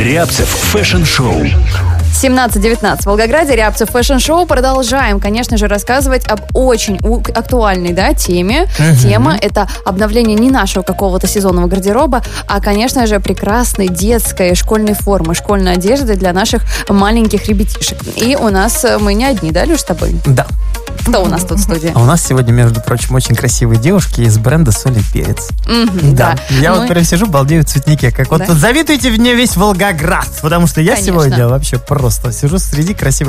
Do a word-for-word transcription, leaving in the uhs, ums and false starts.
Рябцев фэшн-шоу. семнадцать девятнадцать в Волгограде, Рябцев фэшн-шоу. Продолжаем, конечно же, рассказывать об очень актуальной, да, теме. Uh-huh. Тема — это обновление не нашего какого-то сезонного гардероба, а, конечно же, прекрасной детской школьной формы, школьной одежды для наших маленьких ребятишек. И у нас мы не одни, да, Люш, с тобой? Да. Кто у нас тут в студии? А у нас сегодня, между прочим, очень красивые девушки из бренда «Соль и перец». Mm-hmm, да. да. Я Мы... вот прям сижу, балдею в цветнике. Как вот, да. вот завидуйте мне весь Волгоград, потому что я Конечно. сегодня вообще просто сижу среди красивых